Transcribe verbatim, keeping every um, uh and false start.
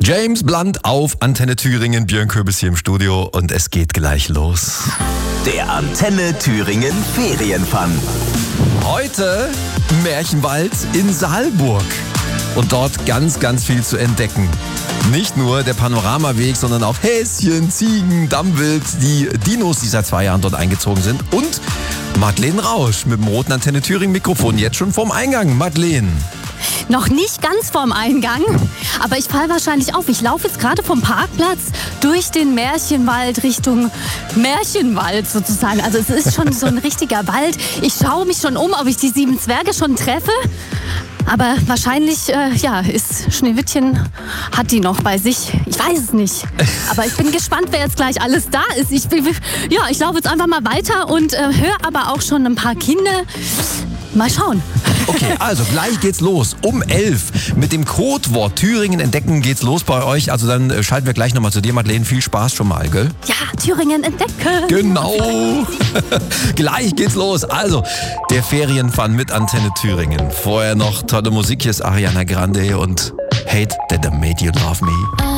James Blunt auf Antenne Thüringen, Björn Köbis hier im Studio und es geht gleich los. Der Antenne Thüringen Ferienfun. Heute Märchenwald in Saalburg und dort ganz, ganz viel zu entdecken. Nicht nur der Panoramaweg, sondern auch Häschen, Ziegen, Dammwild, die Dinos, die seit zwei Jahren dort eingezogen sind und Madeleine Rausch mit dem roten Antenne Thüringen Mikrofon jetzt schon vorm Eingang. Madeleine. Noch nicht ganz vorm Eingang, aber ich falle wahrscheinlich auf. Ich laufe jetzt gerade vom Parkplatz durch den Märchenwald Richtung Märchenwald sozusagen. Also es ist schon so ein richtiger Wald. Ich schaue mich schon um, ob ich die sieben Zwerge schon treffe. Aber wahrscheinlich, äh, ja, ist Schneewittchen, hat die noch bei sich. Ich weiß es nicht. Aber ich bin gespannt, wer jetzt gleich alles da ist. Ich, ja, ich laufe jetzt einfach mal weiter und äh, höre aber auch schon ein paar Kinder. Mal schauen. Okay, also gleich geht's los. Um elf mit dem Codewort Thüringen entdecken geht's los bei euch. Also dann äh, schalten wir gleich nochmal zu dir, Madeleine. Viel Spaß schon mal, gell? Ja, Thüringen entdecken. Genau. Gleich geht's los. Also, der Ferienfun mit Antenne Thüringen. Vorher noch tolle Musik. Hier ist Ariana Grande und Hate That I Made You Love Me.